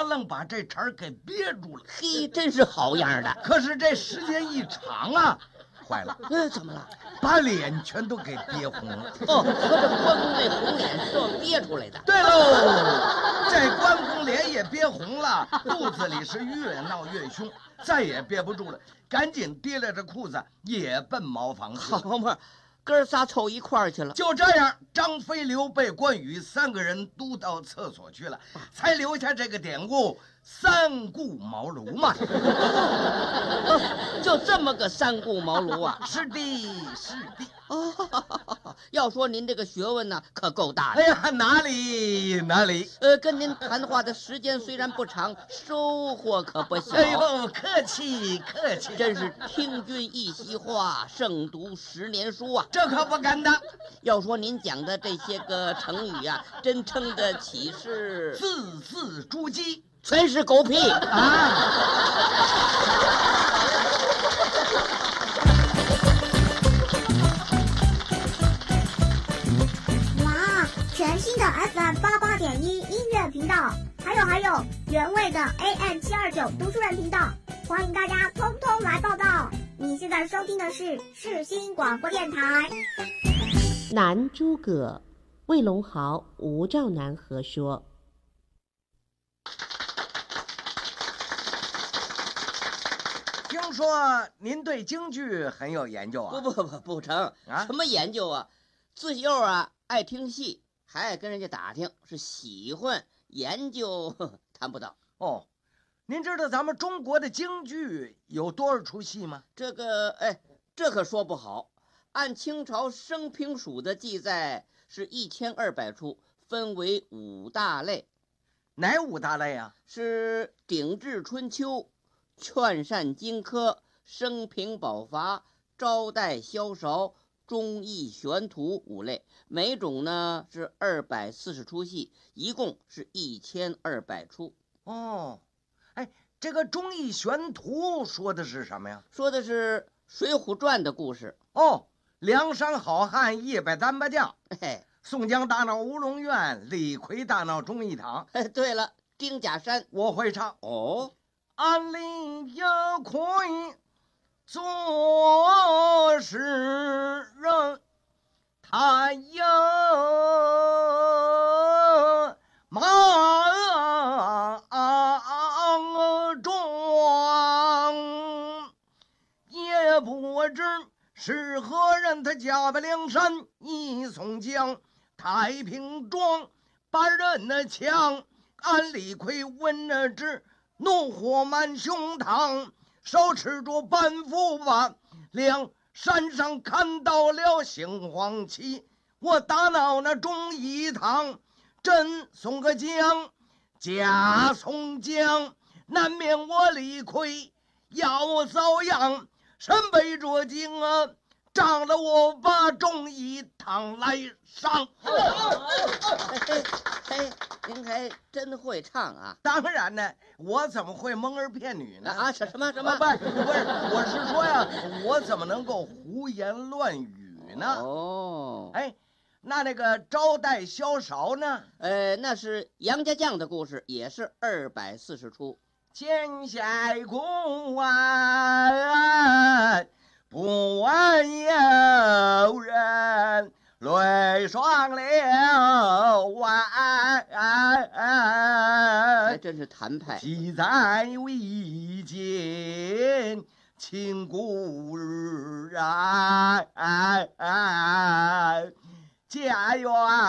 愣把这茬给憋住了。 嘿，真是好样的！ 可是这时间一长啊，坏了， 怎么了？ 把脸全都给憋红了。 哦，合着关公那红脸是要憋出来的。 对喽，这关公脸也憋红了，肚子里是越闹越凶，再也憋不住了，赶紧提了着裤子也奔茅房去了。 好嘛，哥仨凑一块儿去了。 就这样，张飞、刘备、关羽3个人都到厕所去了，才留下这个典故三顾茅庐嘛。 就这么个三顾茅庐啊？ 是的，是的。 要说您这个学问呢，可够大的。 哎呀，哪里哪里。 跟您谈话的时间虽然不长，收获可不小。 哎呦，客气客气， 真是听君一席话，胜读10年书啊！ 这可不敢当。 要说您讲的这些个成语啊，真称得起是字字珠玑， 全是狗屁啊！ 全新的 FM88.1音乐频道，还有原味的 AM729读书人频道，欢迎大家通通来报道。你现在收听的是世新广播电台。 南诸葛，魏龙豪、吴兆南合说。 听说您对京剧很有研究啊？ 不成啊！什么研究啊？自幼啊爱听戏。还爱跟人家打听，是喜欢研究谈不到哦。您知道咱们中国的京剧有多少出戏吗？ 这可说不好。按清朝生平署的记载，是1200出，分为5大类。 哪5大类啊？ 是鼎治春秋、劝善荆轲、生平宝伐、招待萧韶、忠义玄图5类，每种呢是240出戏，一共是1200出。 哦，哎，这个忠义玄图说的是什么呀？ 说的是《水浒传》的故事。 哦，梁山好汉100单八将，宋江大闹乌龙院，李逵大闹忠义堂。 对了，丁甲山我会唱。 哦， 俺李有逵做事人，他有莽撞，也不知是何人。他家败梁山一宋江，太平庄把人抢。俺李逵闻了之，怒火满胸膛，手持着板斧把梁山上看到了杏黄旗。我打闹那忠义堂，真宋个江，假宋江，难免我李逵要遭殃。身背着荆啊，仗了我把忠义堂来上。 您还真会唱啊！ 当然呢，我怎么会蒙儿骗女呢？ 啊，什么？不是， 我是说呀，我怎么能够胡言乱语呢？ 哦， 哎，那个招待萧韶呢？ 那是杨家将的故事，也是240出。 天下公安，不问有人泪双流还真是谭派。 记在未见亲故日家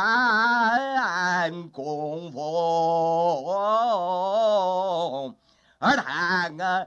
园供奉而谈